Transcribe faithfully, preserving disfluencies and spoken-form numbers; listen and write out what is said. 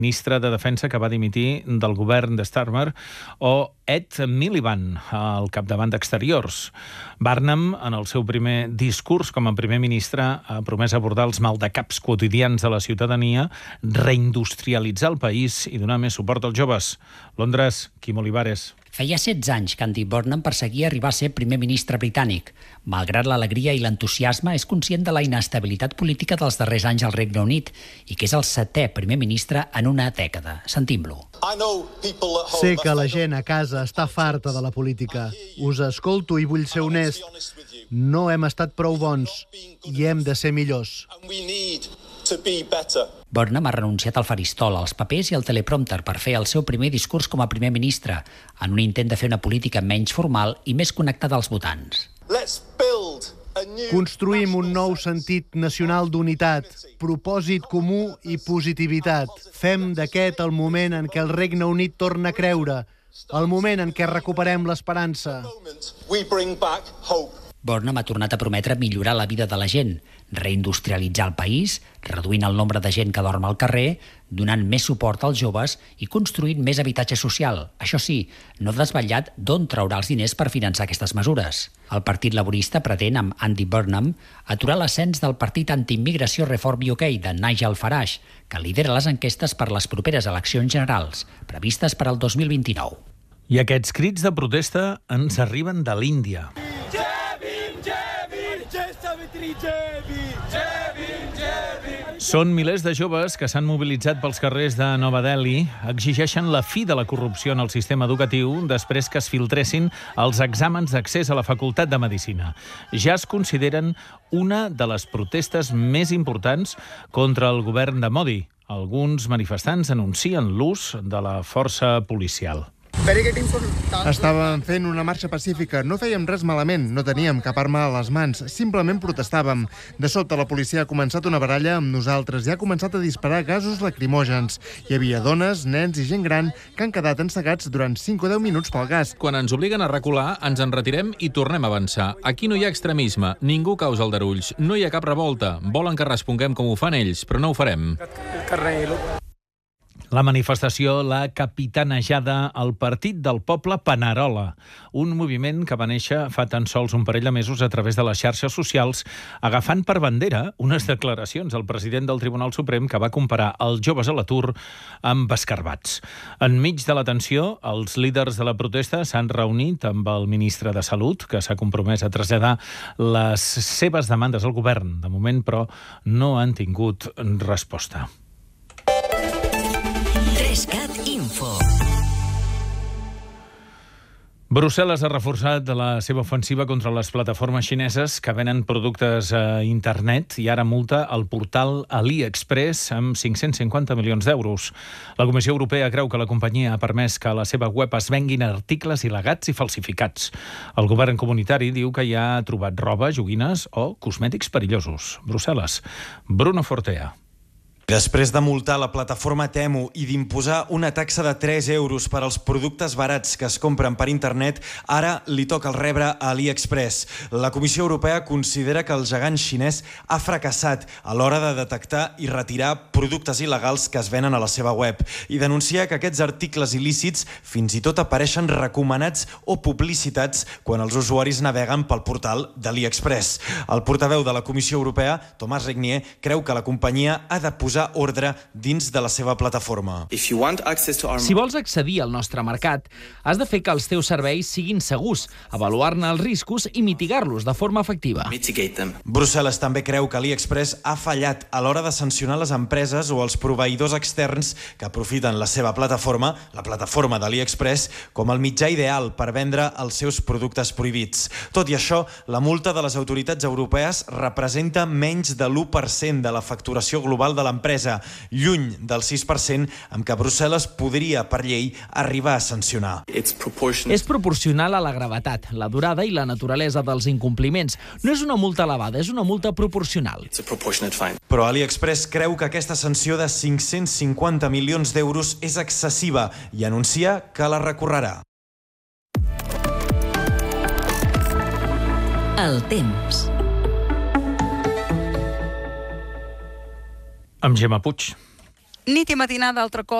ministre de Defensa que va dimitir del govern de Starmer, o Ed Miliband, al capdavant d'Exteriors. Barnum, en el seu primer discurs com a primer ministre, ha promès abordar els maldecaps quotidians de la ciutadania, reindustrialitzar el país i donar més suport als joves. Londres, Quim Olivares. Feia setze anys que Andy Burnham perseguia arribar a ser primer ministre britànic. Malgrat l'alegria i l'entusiasme, és conscient de la inestabilitat política dels darrers anys al Regne Unit i que és el setè primer ministre en una dècada. Sentim-lo. Sé que la gent a casa està farta de la política. Us escolto i vull ser honest. No hem estat prou bons i hem de ser millors. Burnham ha renunciat al faristol, als papers i al teleprompter per fer el seu primer discurs com a primer ministre, en un intent de fer una política menys formal i més connectada als votants. Construïm un nou sentit nacional d'unitat, propòsit comú i positivitat. Fem d'aquest el moment en què el Regne Unit torna a creure, el moment en què recuperem l'esperança. Burnham ha tornat a prometre millorar la vida de la gent, reindustrialitzar el país, reduint el nombre de gent que dorm al carrer, donant més suport als joves i construint més habitatge social. Això sí, no ha desvetllat d'on traurà els diners per finançar aquestes mesures. El Partit Laborista pretén, amb Andy Burnham, aturar l'ascens del partit antiimmigració Reform U K de Nigel Farage, que lidera les enquestes per les properes eleccions generals, previstes per al dos mil vint-i-nou. I aquests crits de protesta ens arriben de l'Índia. Són milers de joves que s'han mobilitzat pels carrers de Nova Delhi, exigeixen la fi de la corrupció en el sistema educatiu després que es filtressin els exàmens d'accés a la Facultat de Medicina. Ja es consideren una de les protestes més importants contra el govern de Modi. Alguns manifestants anuncien l'ús de la força policial. Estàvem fent una marxa pacífica, no fèiem res malament, no teníem cap arma a les mans, simplement protestàvem. De sobte la policia ha començat una baralla amb nosaltres i ha començat a disparar gasos lacrimògens. Hi havia dones, nens i gent gran que han quedat encegats durant cinc o deu minuts pel gas. Quan ens obliguen a recular, ens en retirem i tornem a avançar. Aquí no hi ha extremisme, ningú causa aldarulls, no hi ha cap revolta. Volen que responguem com ho fan ells, però no ho farem. La manifestació l'ha capitanejada el Partit del Poble Panerola, un moviment que va néixer fa tan sols un parell de mesos a través de les xarxes socials, agafant per bandera unes declaracions del president del Tribunal Suprem que va comparar els joves a l'atur amb escarbats. Enmig de la tensió, els líders de la protesta s'han reunit amb el ministre de Salut, que s'ha compromès a traslladar les seves demandes al govern. De moment, però, no han tingut resposta. Info. Brussel·les ha reforçat la seva ofensiva contra les plataformes xineses que venen productes a internet i ara multa el portal AliExpress amb cinc-cents cinquanta milions d'euros. La Comissió Europea creu que la companyia ha permès que a la seva web es venguin articles il·legals i falsificats. El govern comunitari diu que hi ha trobat roba, joguines o cosmètics perillosos. Brussel·les. Bruno Fortea. Després de multar la plataforma Temu i d'imposar una taxa de tres euros per als productes barats que es compren per internet, ara li toca el rebre a AliExpress. La Comissió Europea considera que el gegant xinès ha fracassat a l'hora de detectar i retirar productes il·legals que es venen a la seva web i denuncia que aquests articles il·lícits fins i tot apareixen recomanats o publicitats quan els usuaris naveguen pel portal d'AliExpress. El portaveu de la Comissió Europea, Thomas Regnier, creu que la companyia ha de posar ordre dins de la seva plataforma. Si vols accedir al nostre mercat, has de fer que els teus serveis siguin segurs, avaluar-ne els riscos i mitigar-los de forma efectiva. Brussel·les també creu que AliExpress ha fallat a l'hora de sancionar les empreses o els proveïdors externs que aprofiten la seva plataforma, la plataforma d'AliExpress, com el mitjà ideal per vendre els seus productes prohibits. Tot i això, la multa de les autoritats europees representa menys de l'u per cent de la facturació global de l'empresa, lluny del sis per cent amb què Brussel·les podria, per llei, arribar a sancionar. És proporcional a la gravetat, la durada i la naturalesa dels incompliments. No és una multa elevada, és una multa proporcional. Però AliExpress creu que aquesta sanció de cinc-cents cinquanta milions d'euros és excessiva i anuncia que la recorrerà. El temps. Amb Gemma Puig. Nit i matinada altre cop